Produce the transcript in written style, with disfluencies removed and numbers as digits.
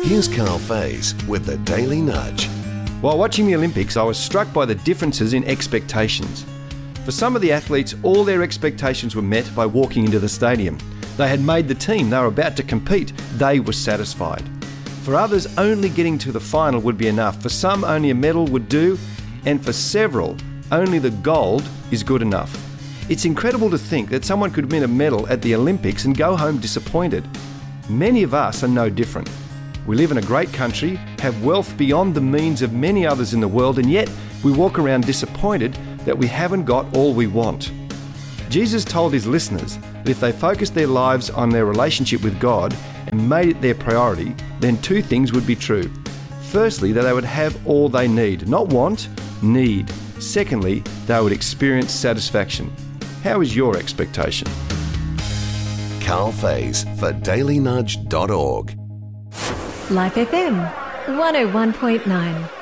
Here's Carl Faze with the Daily Nudge. While watching the Olympics, I was struck by the differences in expectations. For some of the athletes, all their expectations were met by walking into the stadium. They had made the team, they were about to compete, they were satisfied. For others, only getting to the final would be enough. For some, only a medal would do, and for several, only the gold is good enough. It's incredible to think that someone could win a medal at the Olympics and go home disappointed. Many of us are no different. We live in a great country, have wealth beyond the means of many others in the world, and yet we walk around disappointed that we haven't got all we want. Jesus told his listeners that if they focused their lives on their relationship with God and made it their priority, then two things would be true. Firstly, that they would have all they need, not want, need. Secondly, they would experience satisfaction. How is your expectation? Carl Faze for dailynudge.org. Life FM 101.9.